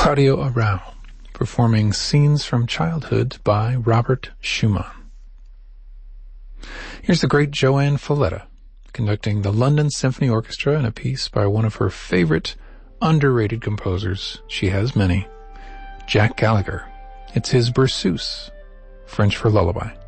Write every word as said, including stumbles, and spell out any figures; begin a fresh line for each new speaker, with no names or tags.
Claudio Arrau, performing Scenes from Childhood by Robert Schumann. Here's the great Joanne Falletta, conducting the London Symphony Orchestra in a piece by one of her favorite underrated composers. She has many. Jack Gallagher. It's his Berceuse, French for lullaby.